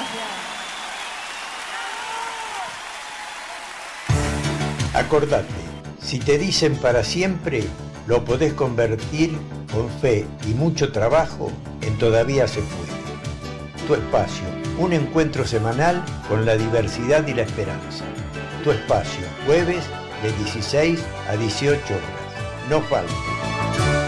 Acordate, si te dicen para siempre, lo podés convertir con fe y mucho trabajo en todavía se puede. Tu espacio, un encuentro semanal con la diversidad y la esperanza. Tu espacio, jueves de 16 a 18 horas. No faltes.